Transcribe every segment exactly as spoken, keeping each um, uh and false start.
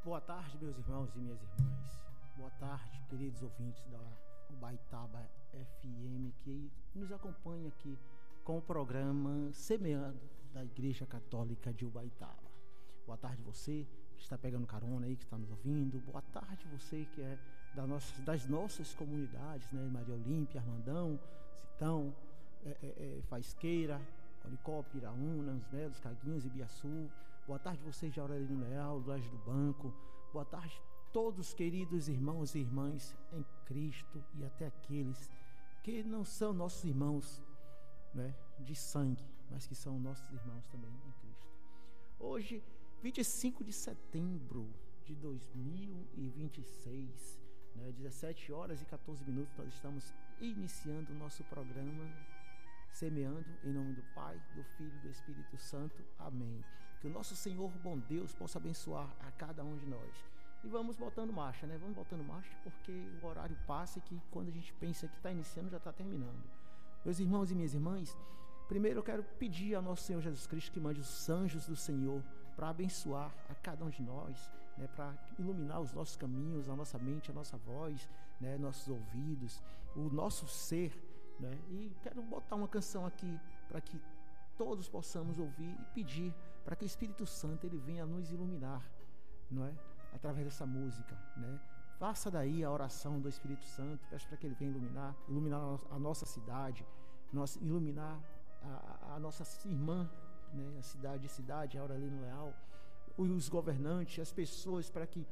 Boa tarde, meus irmãos e minhas irmãs. Boa tarde, queridos ouvintes da Ubaitaba F M, que nos acompanha aqui com o programa Semeando da Igreja Católica de Ubaitaba. Boa tarde você que está pegando carona aí, que está nos ouvindo. Boa tarde você que é da nossa, das nossas comunidades, né? Maria Olímpia, Armandão, Citão, é, é, é, Faisqueira, Oricó, Piraúna, Os Melos, Caguinhos e Ibiaçu. Boa tarde vocês de Aurelino Leal, do Laje do Banco. Boa tarde todos, queridos irmãos e irmãs em Cristo, e até aqueles que não são nossos irmãos, né, de sangue, mas que são nossos irmãos também em Cristo. Hoje, vinte e cinco de setembro de dois mil e vinte e seis, né, dezessete horas e quatorze minutos, nós estamos iniciando o nosso programa Semeando, em nome do Pai, do Filho e do Espírito Santo. Amém. Que o nosso Senhor, bom Deus, possa abençoar a cada um de nós. E vamos botando marcha, né? Vamos botando marcha, porque o horário passa e que quando a gente pensa que está iniciando, já está terminando. Meus irmãos e minhas irmãs, primeiro eu quero pedir ao nosso Senhor Jesus Cristo que mande os anjos do Senhor para abençoar a cada um de nós, né, para iluminar os nossos caminhos, a nossa mente, a nossa voz, né, nossos ouvidos, o nosso ser, né? E quero botar uma canção aqui para que todos possamos ouvir e pedir para que o Espírito Santo ele venha nos iluminar, não é? Através dessa música, né? Faça daí a oração do Espírito Santo, peço para que ele venha iluminar, iluminar a nossa cidade, iluminar a, a nossa irmã, né? A cidade, cidade, Aurelino Leal, os governantes, as pessoas, para que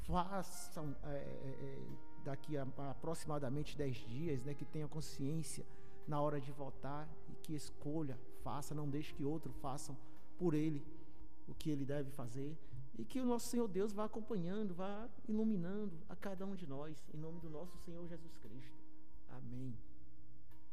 façam é, é, daqui a, a aproximadamente dez dias, né, que tenha consciência na hora de votar e que escolha, faça, não deixe que outros façam por ele o que ele deve fazer, e que o nosso Senhor Deus vá acompanhando, vá iluminando a cada um de nós, em nome do nosso Senhor Jesus Cristo. Amém.